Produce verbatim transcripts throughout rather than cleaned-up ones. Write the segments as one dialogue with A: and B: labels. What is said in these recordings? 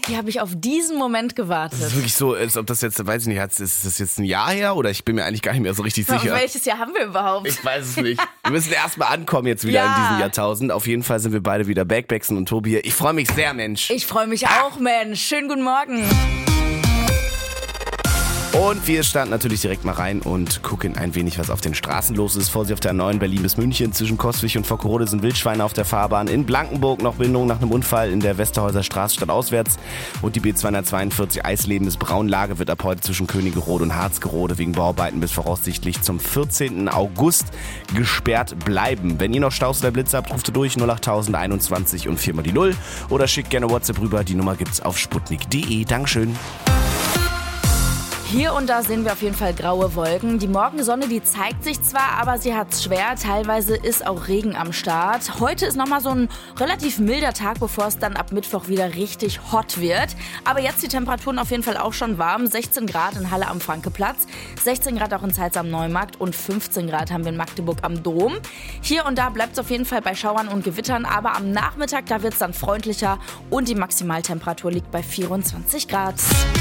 A: Wie habe ich auf diesen Moment gewartet?
B: Das ist wirklich so, als ob das jetzt, weiß ich nicht, ist das jetzt ein Jahr her oder ich bin mir eigentlich gar nicht mehr so richtig
A: Aber
B: sicher.
A: welches Jahr haben wir überhaupt?
B: Ich weiß es nicht. Wir müssen erstmal ankommen jetzt wieder
A: Ja.
B: in diesem Jahrtausend. Auf jeden Fall sind wir beide wieder back, Baxen und Tobi hier. Ich freue mich sehr, Mensch.
A: Ich freue mich auch, Mensch. Schönen guten Morgen.
B: Und wir starten natürlich direkt mal rein und gucken ein wenig, was auf den Straßen los ist. Vorsicht auf der neuen Berlin bis München. Zwischen Coswig und Vockerode sind Wildschweine auf der Fahrbahn. In Blankenburg noch Behinderung nach einem Unfall in der Westerhäuser Straße stadtauswärts. Und die B zweihundertzweiundvierzig Eisleben bis Braunlage wird ab heute zwischen Königerode und Harzgerode wegen Bauarbeiten bis voraussichtlich zum vierzehnten August gesperrt bleiben. Wenn ihr noch Staus oder Blitze habt, ruft ihr durch null acht null null einundzwanzig und viermal die Null. Oder schickt gerne WhatsApp rüber. Die Nummer gibt's auf sputnik punkt de. Dankeschön.
A: Hier und da sehen wir auf jeden Fall graue Wolken. Die Morgensonne, die zeigt sich zwar, aber sie hat's schwer. Teilweise ist auch Regen am Start. Heute ist nochmal so ein relativ milder Tag, bevor es dann ab Mittwoch wieder richtig hot wird. Aber jetzt die Temperaturen auf jeden Fall auch schon warm. sechzehn Grad in Halle am Frankeplatz, sechzehn Grad auch in Zeitz am Neumarkt und fünfzehn Grad haben wir in Magdeburg am Dom. Hier und da bleibt es auf jeden Fall bei Schauern und Gewittern, aber am Nachmittag, da wird es dann freundlicher und die Maximaltemperatur liegt bei vierundzwanzig Grad.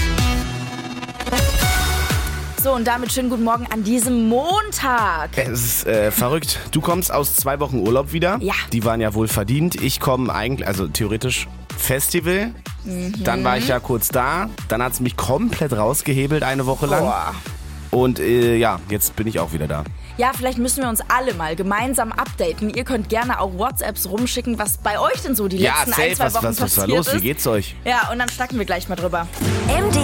A: So, und damit schönen guten Morgen an diesem Montag.
B: Es ist äh, verrückt. Du kommst aus zwei Wochen Urlaub wieder.
A: Ja.
B: Die waren ja wohl verdient. Ich komme eigentlich, also theoretisch Festival. Mhm. Dann war ich ja kurz da. Dann hat es mich komplett rausgehebelt eine Woche lang.
A: Boah.
B: Und äh, ja, jetzt bin ich auch wieder da.
A: Ja, vielleicht müssen wir uns alle mal gemeinsam updaten. Ihr könnt gerne auch WhatsApps rumschicken, was bei euch denn so die
B: Ja,
A: letzten
B: safe.
A: ein, zwei
B: Was,
A: Wochen
B: was, was war
A: passiert
B: los?
A: ist.
B: Wie geht's euch?
A: Ja, und dann schnacken wir gleich mal drüber.
C: M D